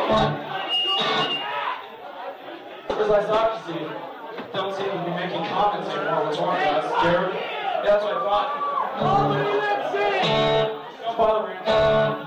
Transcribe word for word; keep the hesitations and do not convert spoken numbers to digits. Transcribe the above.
Because I thought, you see, don't seem to be making comments anymore with one of us, Jared. Yeah, that's what I thought. Don't bother me.